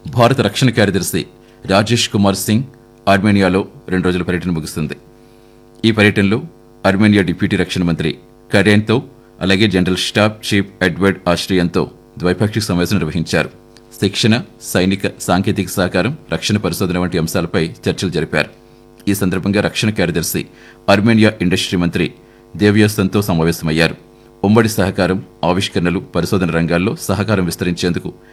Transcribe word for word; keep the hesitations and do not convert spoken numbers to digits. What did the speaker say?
భారత రక్షణ కార్యదర్శి రాజేష్ కుమార్ సింగ్ ఆర్మేనియాలో రెండు రోజుల పర్యటన ముగుస్తుంది. ఈ పర్యటనలో ఆర్మేనియా డిప్యూటీ రక్షణ మంత్రి కరేన్తో అలాగే జనరల్ స్టాఫ్ చీఫ్ ఎడ్వర్డ్ ఆస్ట్రియాన్తో ద్వైపాక్షిక సమావేశం నిర్వహించారు. శిక్షణ, సైనిక, సాంకేతిక సహకారం, రక్షణ పరిశోధన వంటి అంశాలపై చర్చలు జరిపారు. ఈ సందర్భంగా రక్షణ కార్యదర్శి ఆర్మేనియా ఇండస్ట్రీ మంత్రి దేవ్యాసన్తో సమావేశమయ్యారు. ఉమ్మడి సహకారం, ఆవిష్కరణలు, పరిశోధన రంగాల్లో సహకారం విస్తరించేందుకు